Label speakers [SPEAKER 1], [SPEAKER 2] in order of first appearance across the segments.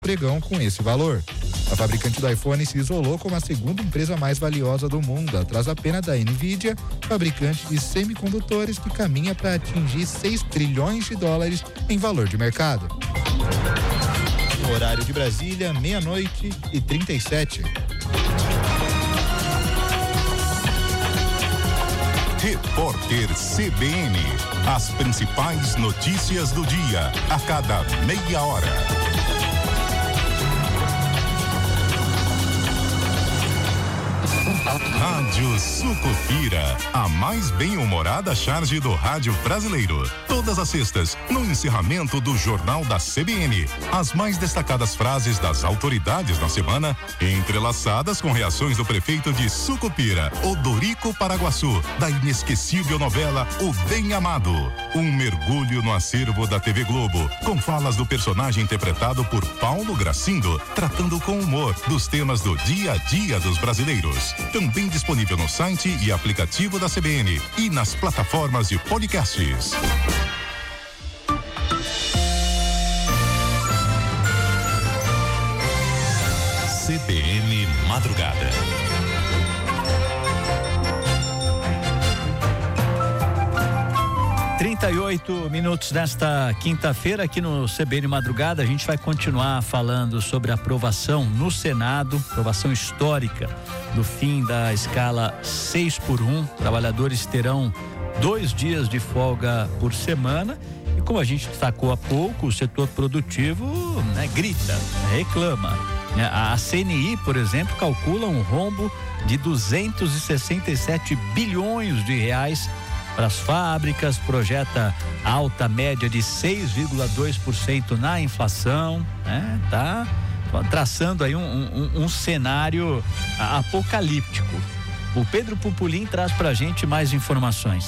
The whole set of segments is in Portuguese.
[SPEAKER 1] pregão com esse valor. A fabricante do iPhone se isolou como a segunda empresa mais valiosa do mundo, atrás apenas da Nvidia, fabricante de semicondutores que caminha para atingir 6 trilhões de dólares em valor de mercado. No horário de Brasília, 00:37.
[SPEAKER 2] Repórter CBN. As principais notícias do dia, a cada meia hora. Rádio Sucupira, a mais bem-humorada charge do rádio brasileiro. Todas as sextas, no encerramento do Jornal da CBN, as mais destacadas frases das autoridades da semana, entrelaçadas com reações do prefeito de Sucupira, Odorico Paraguaçu, da inesquecível novela O Bem Amado. Um mergulho no acervo da TV Globo, com falas do personagem interpretado por Paulo Gracindo, tratando com humor dos temas do dia a dia dos brasileiros. Também disponível no site e aplicativo da CBN e nas plataformas de podcasts. CBN Madrugada.
[SPEAKER 3] Minutos nesta quinta-feira aqui no CBN Madrugada. A gente vai continuar falando sobre a aprovação no Senado, aprovação histórica do fim da escala 6x1. Trabalhadores terão 2 dias de folga por semana. E como a gente destacou há pouco, o setor produtivo grita, reclama. A CNI, por exemplo, calcula um rombo de 267 bilhões de reais para as fábricas, projeta alta média de 6,2% na inflação, tá traçando aí um cenário apocalíptico. O Pedro Pupulim traz pra gente mais informações.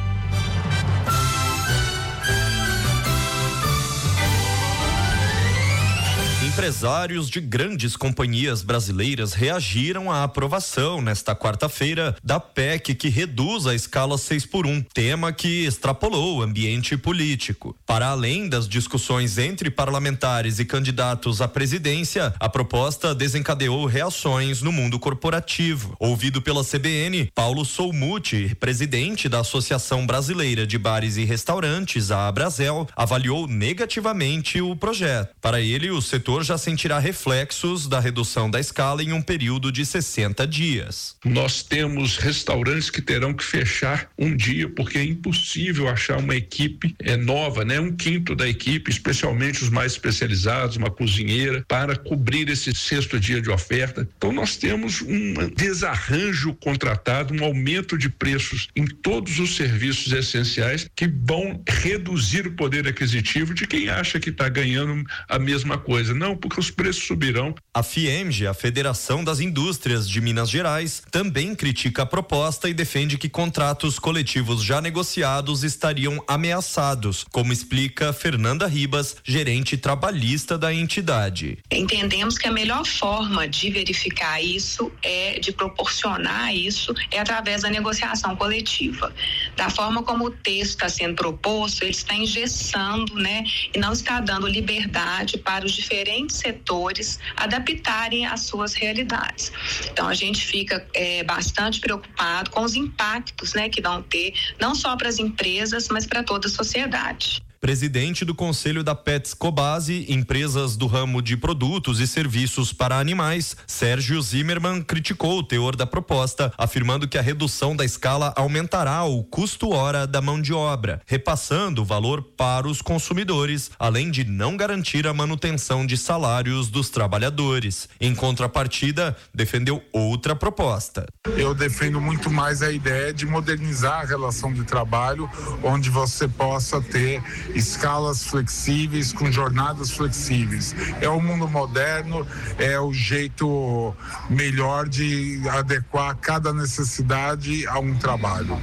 [SPEAKER 4] Empresários de grandes companhias brasileiras reagiram à aprovação nesta quarta-feira da PEC que reduz a escala 6x1, tema que extrapolou o ambiente político. Para além das discussões entre parlamentares e candidatos à presidência, a proposta desencadeou reações no mundo corporativo. Ouvido pela CBN, Paulo Solmuti, presidente da Associação Brasileira de Bares e Restaurantes, a Abrazel, avaliou negativamente o projeto. Para ele, o setor já sentirá reflexos da redução da escala em um período de 60 dias.
[SPEAKER 5] Nós temos restaurantes que terão que fechar um dia porque é impossível achar uma equipe nova, 1/5 da equipe, especialmente os mais especializados, uma cozinheira, para cobrir esse 6º dia de oferta. Então nós temos um desarranjo contratado, um aumento de preços em todos os serviços essenciais que vão reduzir o poder aquisitivo de quem acha que está ganhando a mesma coisa. Não, porque os preços subirão.
[SPEAKER 4] A FIEMG, a Federação das Indústrias de Minas Gerais, também critica a proposta e defende que contratos coletivos já negociados estariam ameaçados, como explica Fernanda Ribas, gerente trabalhista da entidade.
[SPEAKER 6] Entendemos que a melhor forma de verificar isso de proporcionar isso através da negociação coletiva. Da forma como o texto está sendo proposto, ele está engessando, e não está dando liberdade para os diferentes setores adaptarem às suas realidades. Então a gente fica bastante preocupado com os impactos, que vão ter, não só para as empresas, mas para toda a sociedade.
[SPEAKER 4] Presidente do Conselho da Pets Cobasi, empresas do ramo de produtos e serviços para animais, Sérgio Zimmermann criticou o teor da proposta, afirmando que a redução da escala aumentará o custo hora da mão de obra, repassando o valor para os consumidores, além de não garantir a manutenção de salários dos trabalhadores. Em contrapartida, defendeu outra proposta.
[SPEAKER 7] Eu defendo muito mais a ideia de modernizar a relação de trabalho, onde você possa ter escalas flexíveis com jornadas flexíveis. É o mundo moderno, é o jeito melhor de adequar cada necessidade a um trabalho.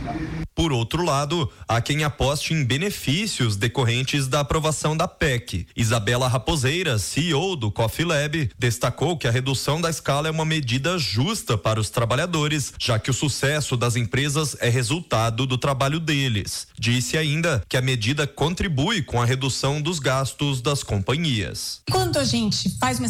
[SPEAKER 4] Por outro lado, há quem aposte em benefícios decorrentes da aprovação da PEC. Isabela Raposeira, CEO do Coffee Lab, destacou que a redução da escala é uma medida justa para os trabalhadores, já que o sucesso das empresas é resultado do trabalho deles. Disse ainda que a medida contribui com a redução dos gastos das companhias.
[SPEAKER 8] Quando a gente faz uma